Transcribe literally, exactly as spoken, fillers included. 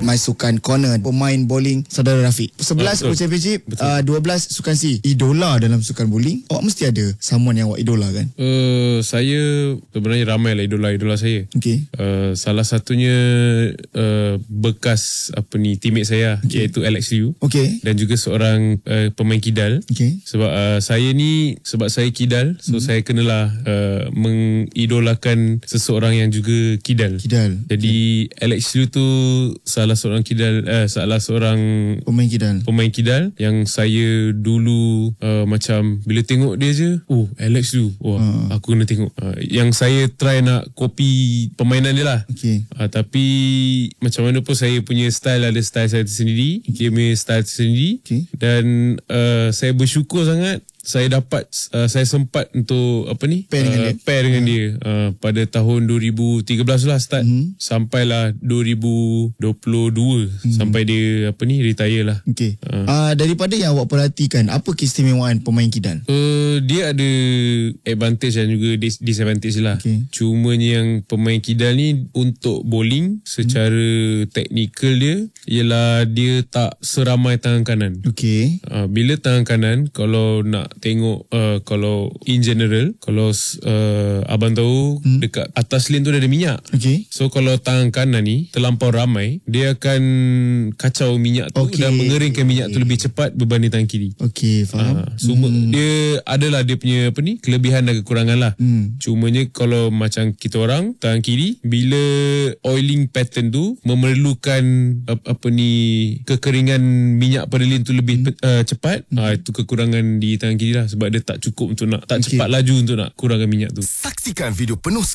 My Sukan Corner, pemain bowling saudara Rafiq. sebelas Ah, World Championship, uh, dua belas Sukan C. Idola dalam sukan bowling, awak mesti ada someone yang awak idola kan? Uh, saya sebenarnya ramai lah idola-idola saya. Okay. Uh, salah satunya uh, bekas apa ni teammate saya, okay, iaitu Alex Liu. Okay. Dan juga seorang uh, pemain kidal. Okay. Sebab uh, saya ni sebab saya kidal, so hmm. saya kenalah uh, mengidolakan seseorang yang juga kidal. Kidal. Jadi okay. Alex Liu tu salah seorang kidal, uh, salah seorang pemain kidal. Pemain kidal yang saya dulu uh, macam bila tengok dia je, oh Alex Liu, wah uh. aku kena tengok. Uh, yang saya try nak copy permainan dia lah. Okay. Uh, tapi macam mana pun saya punya style ada style saya tersendiri, dia punya style tersendiri. Okay. Dan uh, saya bersyukur sangat saya dapat uh, saya sempat untuk apa ni pair dengan uh, dia, pair dengan uh. dia uh, pada tahun dua ribu tiga belas lah start, mm-hmm. sampailah dua ribu dua puluh dua, mm-hmm. sampai dia apa ni retire lah. Okay. Uh. Uh, daripada yang awak perhatikan, apa keistimewaan pemain kidal? Uh, dia ada advantage dan juga dis- disadvantage lah. Okay. Cumanya yang pemain kidal ni untuk bowling secara hmm. teknikal dia ialah dia tak seramai tangan kanan. Okay. Uh, bila tangan kanan, kalau nak tengok uh, kalau in general, kalau uh, abang tahu hmm. dekat atas lane tu ada minyak. Okay. So kalau tangan kanan ni terlampau ramai, dia akan kacau minyak tu, okay. dan mengeringkan minyak tu lebih cepat berbanding tangan kiri. Okay, faham. Uh, so hmm. dia adalah dia punya apa ni kelebihan dan kekurangan lah. Hmm. Cumanya kalau macam kita orang tangan kiri, bila oiling pattern tu memerlukan apa, apa ni kekeringan minyak pada lane tu lebih hmm. uh, cepat, hmm. uh, itu kekurangan di tangan kiri lah, sebab dia tak cukup untuk nak tak okay. cepat laju untuk nak kurangkan minyak tu. Saksikan video penuh